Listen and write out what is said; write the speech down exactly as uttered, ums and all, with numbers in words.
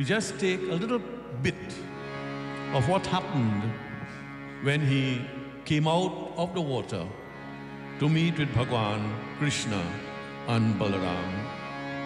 we just take a little bit of what happened when he came out of the water to meet with Bhagwan Krishna and Balaram.